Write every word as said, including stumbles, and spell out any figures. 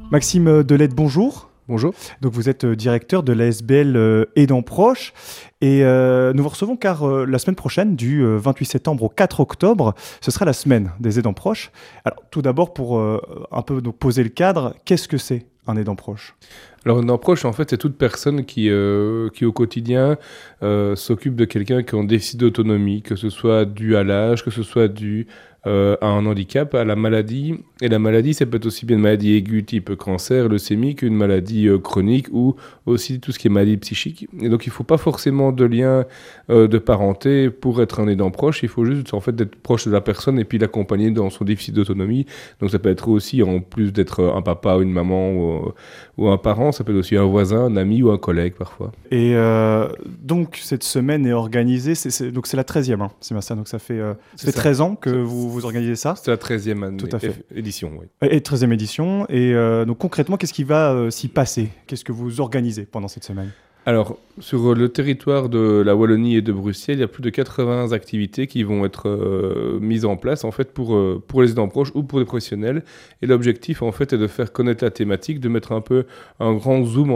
Maxime Delette, bonjour. Bonjour. Donc vous êtes directeur de l'A S B L euh, Aidants Proches et euh, nous vous recevons car euh, la semaine prochaine, du euh, vingt-huit septembre au quatre octobre, ce sera la semaine des aidants proches. Alors tout d'abord pour euh, un peu donc, poser le cadre, qu'est-ce que c'est un aidant proche ? Alors un aidant proche, en fait, c'est toute personne qui, euh, qui au quotidien euh, s'occupe de quelqu'un qui a un déficit d'autonomie, que ce soit dû à l'âge, que ce soit dû euh, à un handicap, à la maladie. Et la maladie, ça peut être aussi bien une maladie aiguë type cancer, leucémie, qu'une maladie euh, chronique ou aussi tout ce qui est maladie psychique. Et donc il ne faut pas forcément de lien euh, de parenté pour être un aidant proche. Il faut juste en fait être proche de la personne et puis l'accompagner dans son déficit d'autonomie. Donc ça peut être aussi, en plus d'être un papa ou une maman ou, ou un parent, ça peut être aussi un voisin, un ami ou un collègue parfois. Et euh, donc cette semaine est organisée, c'est, c'est, donc c'est la treizième, hein, c'est bien ça, donc ça fait, euh, ça fait treize ans que vous, vous organisez ça. C'est la treizième année, Tout à fait. édition, oui. Et treizième édition, et euh, donc concrètement, qu'est-ce qui va euh, s'y passer ? Qu'est-ce que vous organisez pendant cette semaine ? Alors, sur le territoire de la Wallonie et de Bruxelles, il y a plus de quatre-vingts activités qui vont être euh, mises en place en fait pour, euh, pour les aidants proches ou pour les professionnels. Et l'objectif en fait est de faire connaître la thématique, de mettre un peu un grand zoom